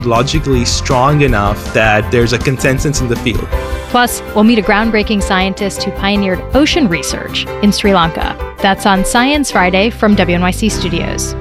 logically strong enough that there's a consensus in the field. Plus, we'll meet a groundbreaking scientist who pioneered ocean research in Sri Lanka. That's on Science Friday from WNYC Studios.